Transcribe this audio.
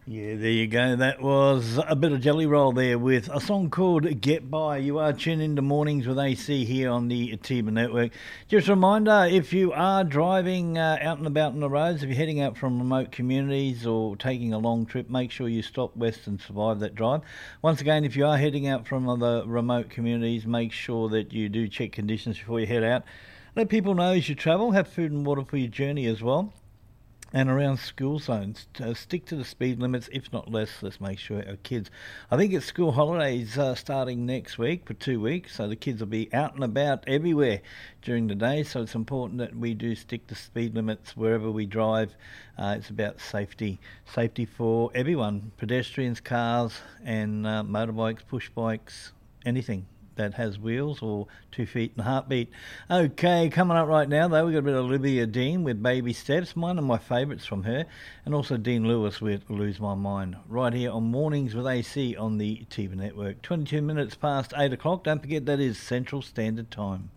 Yeah, there you go. That was a bit of Jelly Roll there with a song called Get By. You are tuned into Mornings with AC here on the Atiba Network. Just a reminder, if you are driving out and about on the roads, if you're heading out from remote communities or taking a long trip, make sure you stop west and survive that drive. Once again, if you are heading out from other remote communities, make sure that you do check conditions before you head out. Let people know as you travel. Have food and water for your journey as well. And around school zones, stick to the speed limits, if not less. Let's make sure our kids. I think it's school holidays starting next week for 2 weeks, so the kids will be out and about everywhere during the day. So it's important that we do stick to speed limits wherever we drive. It's about safety for everyone: pedestrians, cars, and motorbikes, push bikes, anything that has wheels or 2 feet and a heartbeat. Okay, coming up right now though, we've got a bit of Olivia Dean with Baby Steps, one of my favourites from her, and also Dean Lewis with Lose My Mind, right here on Mornings with AC on the TV Network. 22 minutes past 8 o'clock, don't forget that is Central Standard Time.